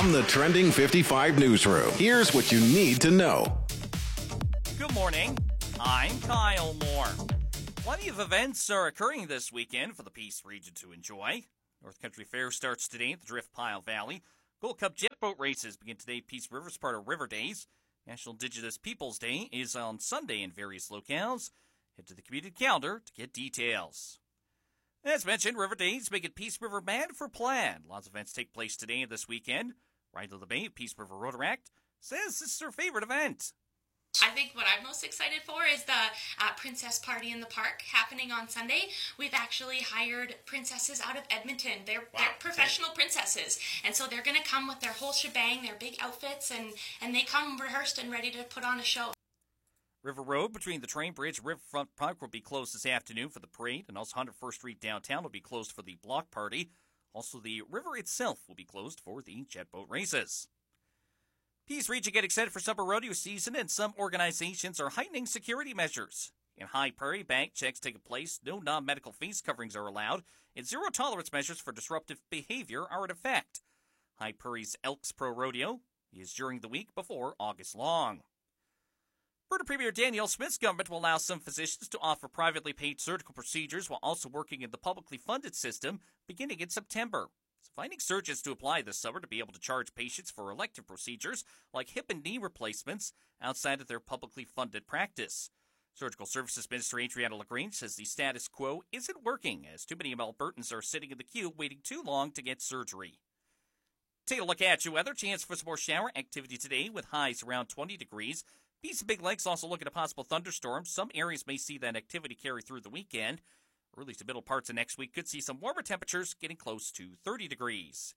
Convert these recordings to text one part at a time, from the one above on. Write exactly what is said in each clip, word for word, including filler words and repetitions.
From the Trending fifty-five newsroom, here's what you need to know. Good morning. I'm Kyle Moore. Plenty of events are occurring this weekend for the Peace region to enjoy. North Country Fair starts today at the Drift Pile Valley. Gold Cup jet boat races begin today at Peace River as part of River Days. National Indigenous Peoples Day is on Sunday in various locales. Head to the community calendar to get details. As mentioned, River Days make it Peace River Band for Plaid. Lots of events take place today and this weekend. Ride to the Bay, Peace River Rotaract says this is her favorite event. I think what I'm most excited for is the uh, Princess Party in the Park happening on Sunday. We've actually hired princesses out of Edmonton. They're, wow. they're professional princesses, and so they're going to come with their whole shebang, their big outfits, and, and they come rehearsed and ready to put on a show. River Road between the train bridge and Riverfront Park will be closed this afternoon for the parade, and also one hundred first Street downtown will be closed for the block party. Also, the river itself will be closed for the jet boat races. Peace region getting excited for summer rodeo season, and some organizations are heightening security measures. In High Prairie, bank checks taking place, no non-medical face coverings are allowed, and zero-tolerance measures for disruptive behavior are in effect. High Prairie's Elks Pro Rodeo is during the week before August long. Alberta Premier Danielle Smith's government will allow some physicians to offer privately paid surgical procedures while also working in the publicly funded system beginning in September. Finding surgeons to apply this summer to be able to charge patients for elective procedures like hip and knee replacements outside of their publicly funded practice. Surgical Services Minister Adriana LaGrange says the status quo isn't working as too many Albertans are sitting in the queue waiting too long to get surgery. Take a look at your weather. Chance for some more shower activity today with highs around twenty degrees. Peace and Big Lakes also looking at possible thunderstorms. Some areas may see that activity carry through the weekend. Early to middle parts of next week could see some warmer temperatures getting close to thirty degrees.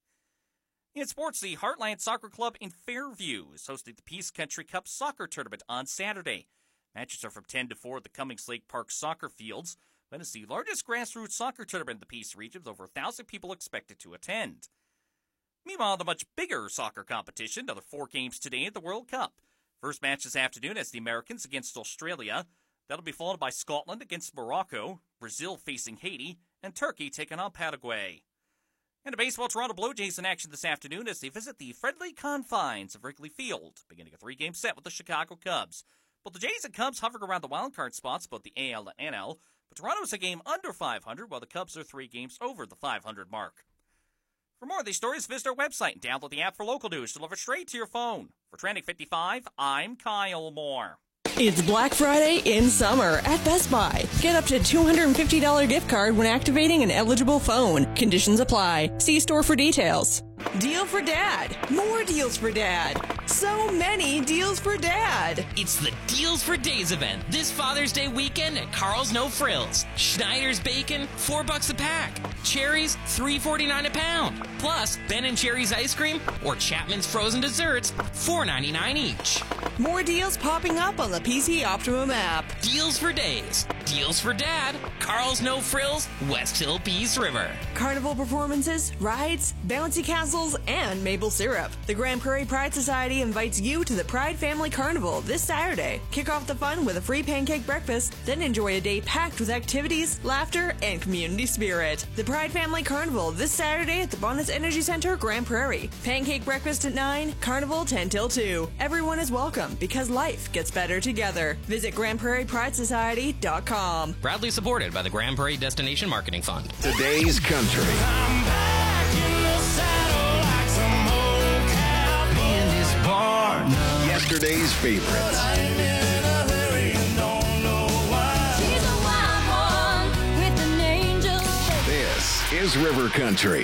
In sports, the Heartland Soccer Club in Fairview is hosting the Peace Country Cup Soccer Tournament on Saturday. Matches are from ten to four at the Cummings Lake Park soccer fields. That is the largest grassroots soccer tournament in the Peace region with over one thousand people expected to attend. Meanwhile, the much bigger soccer competition, another four games today at the World Cup. First match this afternoon as the Americans against Australia. That'll be followed by Scotland against Morocco, Brazil facing Haiti, and Turkey taking on Paraguay. And a baseball, Toronto Blue Jays in action this afternoon as they visit the friendly confines of Wrigley Field, beginning a three-game set with the Chicago Cubs. Both the Jays and Cubs hovering around the wild-card spots, both the A L and N L, but Toronto's a game under five hundred, while the Cubs are three games over the five hundred mark. For more of these stories, visit our website and download the app for local news delivered straight to your phone. For Trending fifty-five, I'm Kyle Moore. It's Black Friday in summer at Best Buy. Get up to two hundred fifty dollars gift card when activating an eligible phone. Conditions apply. See store for details. Deal for Dad. More deals for Dad. So many deals for Dad. It's the Deals for Days event this Father's Day weekend at Carl's No Frills. Schneider's bacon, four bucks a pack. Cherries, three forty-nine a pound. Plus, Ben and Jerry's ice cream or Chapman's frozen desserts, four ninety-nine each. More deals popping up on the P C Optimum app. Deals for Days. Deals for Dad. Carl's No Frills, West Hill Peace River. Carnival performances, rides, bouncy castles, and maple syrup. The Grand Prairie Pride Society invites you to the Pride Family Carnival this Saturday. Kick off the fun with a free pancake breakfast, then enjoy a day packed with activities, laughter, and community spirit. The Pride Family Carnival this Saturday at the Bonnets Energy Center, Grand Prairie. Pancake breakfast at nine, Carnival ten till two. Everyone is welcome because life gets better together. Visit Grand Prairie Pride Society dot com. Proudly supported by the Grand Prairie Destination Marketing Fund. Today's Country. I'm back in the saddle like some old cowboy in this barn. Yesterday's favorites. But I ain't in a hurry and don't know why. She's a wild one with an angel. This is River Country.